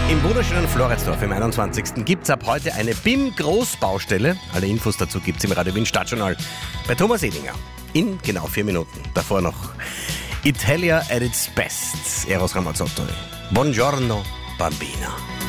Im wunderschönen Floridsdorf im 21. gibt es ab heute eine BIM-Großbaustelle. Alle Infos dazu gibt es im Radio Wien Stadtjournal bei Thomas Edinger. In genau 4 Minuten. Davor noch Italia at its best. Eros Ramazzotti. Buongiorno, Bambina.